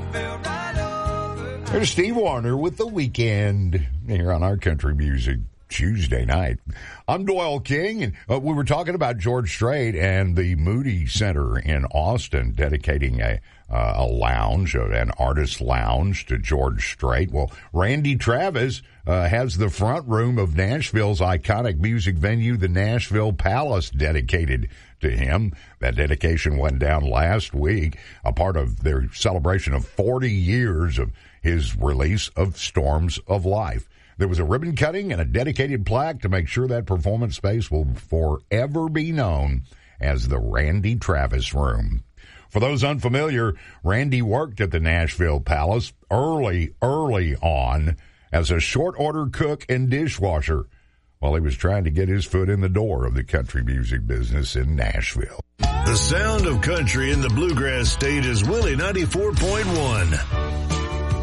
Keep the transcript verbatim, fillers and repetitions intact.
There's Steve Warner with The Weekend here on our Country Music Tuesday night. I'm Doyle King, and uh, we were talking about George Strait and the Moody Center in Austin dedicating a uh, a lounge, uh, an artist lounge to George Strait. Well, Randy Travis uh, has the front room of Nashville's iconic music venue, the Nashville Palace, dedicated to him. That dedication went down last week, a part of their celebration of forty years of his release of Storms of Life. There was a ribbon cutting and a dedicated plaque to make sure that performance space will forever be known as the Randy Travis Room. For those unfamiliar, Randy worked at the Nashville Palace early, early on as a short-order cook and dishwasher while he was trying to get his foot in the door of the country music business in Nashville. The sound of country in the bluegrass state is Willie ninety-four point one.